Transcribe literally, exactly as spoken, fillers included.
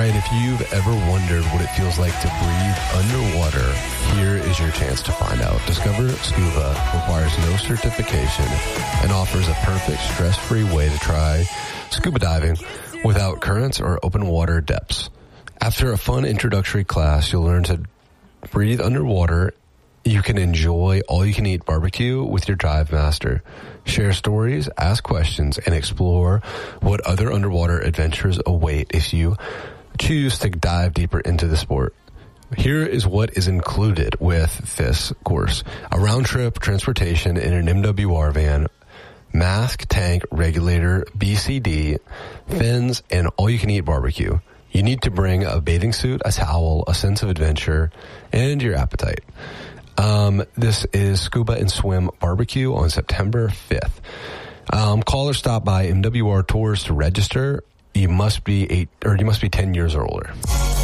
right, if you've ever wondered what it feels like to breathe underwater, here is your chance to find out. Discover Scuba requires no certification and offers a perfect stress-free way to try scuba diving without currents or open water depths. After a fun introductory class, you'll learn to breathe underwater. You can enjoy all-you-can-eat barbecue with your dive master, share stories, ask questions, and explore what other underwater adventures await if you choose to dive deeper into the sport. Here is what is included with this course: a round-trip transportation in an M W R van, mask, tank, regulator, B C D, fins, and all-you-can-eat barbecue. You need to bring a bathing suit, a towel, a sense of adventure, and your appetite. Um, this is Scuba and Swim Barbecue on September fifth. Um, call or stop by M W R Tours to register. You must be eight, or you must be ten years or older.